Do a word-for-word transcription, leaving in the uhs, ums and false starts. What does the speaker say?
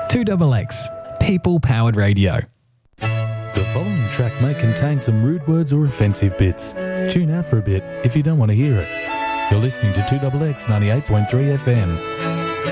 two X X, people-powered radio. The following track may contain some rude words or offensive bits. Tune out for a bit if you don't want to hear it. You're listening to two X X ninety-eight point three F M.